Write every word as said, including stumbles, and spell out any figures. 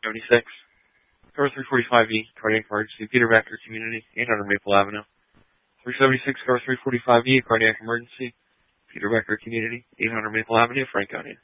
seventy-six. Car three forty-five E, cardiac emergency, Peter Becker Community, eight hundred Maple Avenue. three seventy-six, car three forty-five E, cardiac emergency, Peter Becker Community, eight hundred Maple Avenue, Franconia.